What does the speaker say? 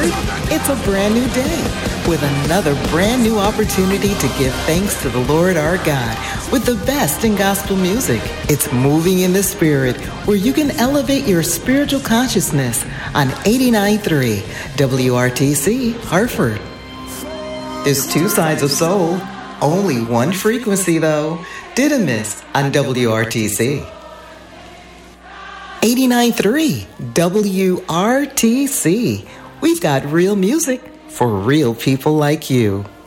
Hartford, it's a brand new day with another brand new opportunity to give thanks to the Lord our God with the best in gospel music. It's Moving in the Spirit, where you can elevate your spiritual consciousness on 89.3 WRTC, Hartford. There's two sides of soul, only one frequency though. Didymus on WRTC. 89.3 WRTC. We've got real music for real people like you.